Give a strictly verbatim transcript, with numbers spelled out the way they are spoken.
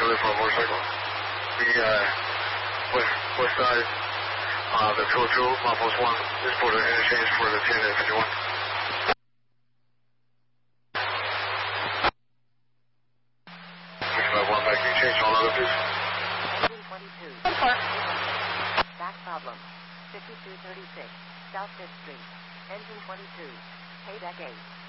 Charlie for a motorcycle. The uh, west, west side, uh, the two oh two, mile post one, is for the interchange for the ten and fifty-one. six five one back, can you change all other please? twenty-two. Back problem. fifty-two thirty-six, South fifth Street. Engine twenty-two. Payback eight.